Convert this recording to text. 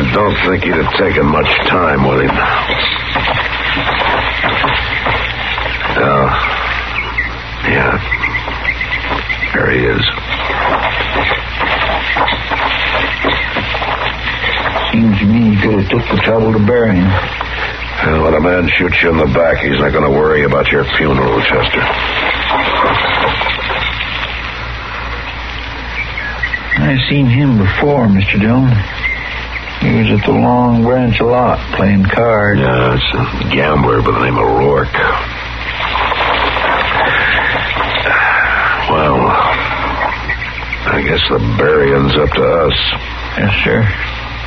don't think he'd have taken much time with him. Yeah. There he is. Seems to me you could have took the trouble to bury him. Well, when a man shoots you in the back, he's not going to worry about your funeral, Chester. I've seen him before, Mr. Dillon. He was at the Long Branch lot playing cards. Yeah, it's a gambler by the name of Rourke. Well, I guess the burying's up to us. Yes, sir.